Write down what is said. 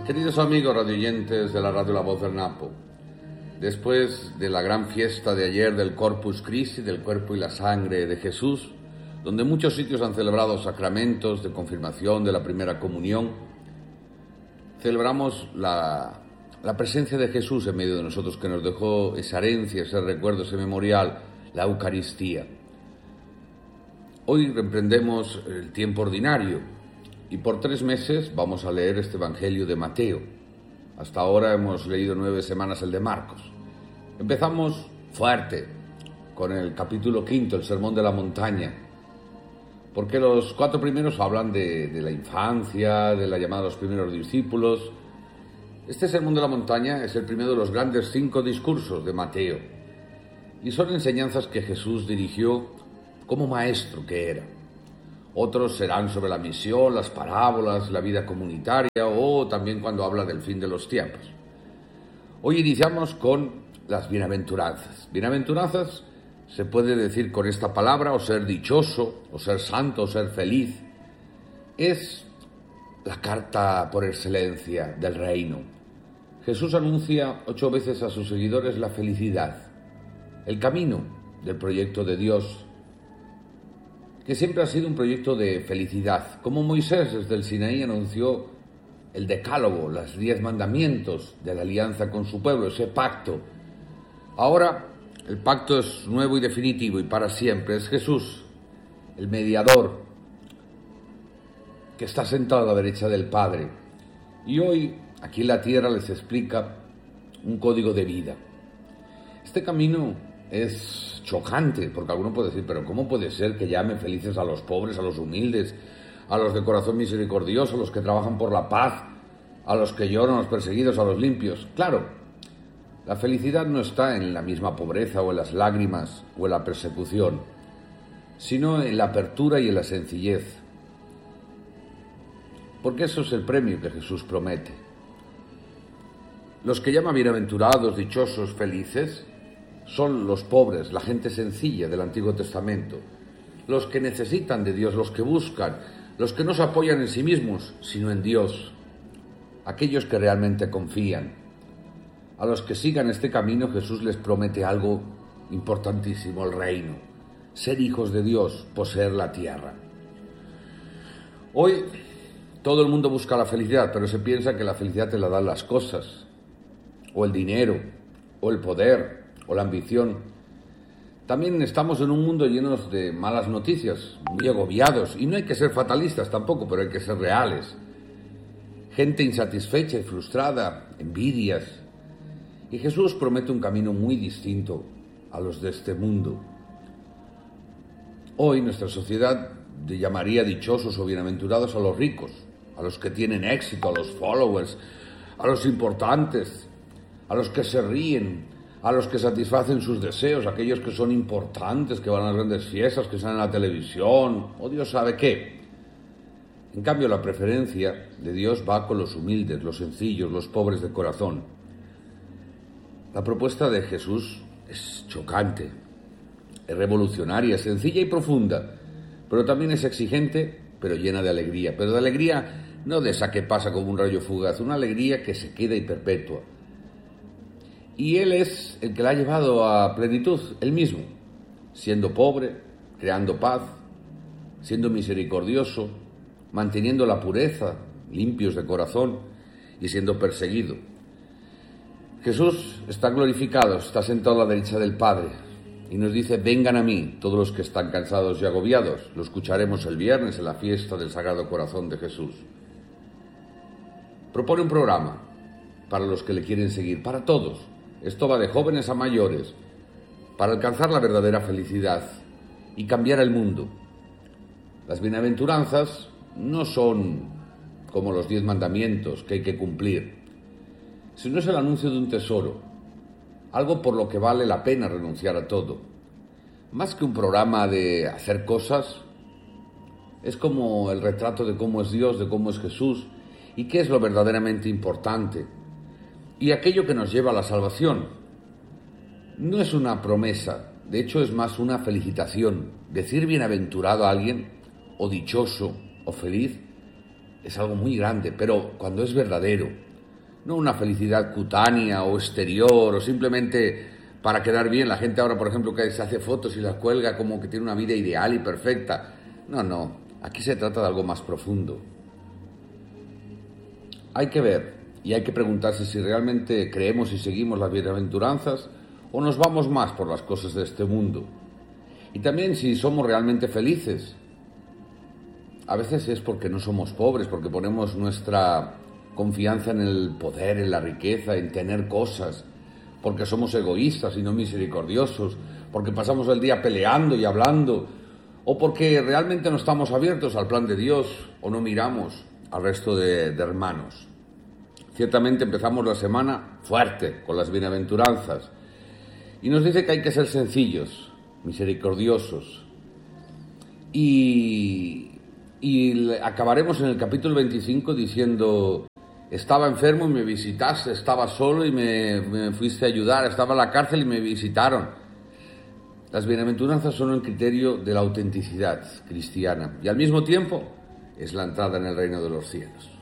Queridos amigos radioyentes de la radio La Voz del Napo, después de la gran fiesta de ayer del Corpus Christi, del cuerpo y la sangre de Jesús, donde muchos sitios han celebrado sacramentos de confirmación, de la primera comunión, celebramos la presencia de Jesús en medio de nosotros, que nos dejó esa herencia, ese recuerdo, ese memorial, la Eucaristía. Hoy reprendemos el tiempo ordinario y por 3 meses vamos a leer este Evangelio de Mateo. Hasta ahora hemos leído 9 semanas el de Marcos. Empezamos fuerte con el capítulo 5, el Sermón de la Montaña, porque los 4 primeros hablan de la infancia, de la llamada a los primeros discípulos. Este Sermón de la Montaña es el primero de los grandes 5 discursos de Mateo y son enseñanzas que Jesús dirigió como maestro que era. Otros serán sobre la misión, las parábolas, la vida comunitaria o también cuando habla del fin de los tiempos. Hoy iniciamos con las bienaventuranzas. Bienaventuranzas se puede decir con esta palabra, o ser dichoso, o ser santo, o ser feliz. Es la carta por excelencia del reino. Jesús anuncia 8 veces a sus seguidores la felicidad, el camino del proyecto de Dios, que siempre ha sido un proyecto de felicidad. Como Moisés desde el Sinaí anunció el decálogo, los 10 mandamientos de la alianza con su pueblo, ese pacto. Ahora el pacto es nuevo y definitivo y para siempre. Es Jesús, el mediador, que está sentado a la derecha del Padre. Y hoy, aquí en la tierra, les explica un código de vida. Este camino es chocante, porque alguno puede decir, pero ¿cómo puede ser que llame felices a los pobres, a los humildes, a los de corazón misericordioso, a los que trabajan por la paz, a los que lloran, a los perseguidos, a los limpios? Claro, la felicidad no está en la misma pobreza o en las lágrimas o en la persecución, sino en la apertura y en la sencillez. Porque eso es el premio que Jesús promete. Los que llama bienaventurados, dichosos, felices, son los pobres, la gente sencilla del Antiguo Testamento, los que necesitan de Dios, los que buscan, los que no se apoyan en sí mismos, sino en Dios, aquellos que realmente confían. A los que sigan este camino, Jesús les promete algo importantísimo, el reino, ser hijos de Dios, poseer la tierra. Hoy todo el mundo busca la felicidad, pero se piensa que la felicidad te la dan las cosas, o el dinero, o el poder, o la ambición. También estamos en un mundo lleno de malas noticias, muy agobiados, y no hay que ser fatalistas tampoco, pero hay que ser reales. Gente insatisfecha y frustrada, envidias. Y Jesús promete un camino muy distinto a los de este mundo. Hoy nuestra sociedad llamaría dichosos o bienaventurados a los ricos, a los que tienen éxito, a los followers, a los importantes, a los que se ríen, a los que satisfacen sus deseos, aquellos que son importantes, que van a las grandes fiestas, que salen en la televisión, o Dios sabe qué. En cambio, la preferencia de Dios va con los humildes, los sencillos, los pobres de corazón. La propuesta de Jesús es chocante, es revolucionaria, es sencilla y profunda, pero también es exigente, pero llena de alegría. Pero de alegría no de esa que pasa como un rayo fugaz, una alegría que se queda y perpetua. Y Él es el que la ha llevado a plenitud, Él mismo, siendo pobre, creando paz, siendo misericordioso, manteniendo la pureza, limpios de corazón y siendo perseguido. Jesús está glorificado, está sentado a la derecha del Padre y nos dice: vengan a mí todos los que están cansados y agobiados. Lo escucharemos el viernes en la fiesta del Sagrado Corazón de Jesús. Propone un programa para los que le quieren seguir, para todos. Esto va de jóvenes a mayores, para alcanzar la verdadera felicidad y cambiar el mundo. Las bienaventuranzas no son como los 10 mandamientos que hay que cumplir, sino es el anuncio de un tesoro, algo por lo que vale la pena renunciar a todo. Más que un programa de hacer cosas, es como el retrato de cómo es Dios, de cómo es Jesús y qué es lo verdaderamente importante. Y aquello que nos lleva a la salvación no es una promesa, de hecho es más una felicitación. Decir bienaventurado a alguien, o dichoso, o feliz, es algo muy grande, pero cuando es verdadero, no una felicidad cutánea o exterior o simplemente para quedar bien. La gente ahora, por ejemplo, que se hace fotos y las cuelga como que tiene una vida ideal y perfecta. No, aquí se trata de algo más profundo. Hay que ver y hay que preguntarse si realmente creemos y seguimos las bienaventuranzas o nos vamos más por las cosas de este mundo. Y también si somos realmente felices. A veces es porque no somos pobres, porque ponemos nuestra confianza en el poder, en la riqueza, en tener cosas, porque somos egoístas y no misericordiosos, porque pasamos el día peleando y hablando, o porque realmente no estamos abiertos al plan de Dios o no miramos al resto de hermanos. Ciertamente empezamos la semana fuerte con las bienaventuranzas y nos dice que hay que ser sencillos, misericordiosos y acabaremos en el capítulo 25 diciendo: estaba enfermo y me visitaste, estaba solo y me fuiste a ayudar, estaba en la cárcel y me visitaron. Las bienaventuranzas son el criterio de la autenticidad cristiana y al mismo tiempo es la entrada en el reino de los cielos.